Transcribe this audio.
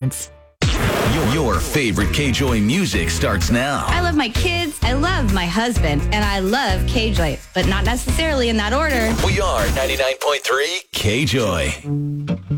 Your favorite K-Joy music starts now. I love my kids, I love my husband, and I love K-Joy, but not necessarily in that order. We are 99.3 K-Joy.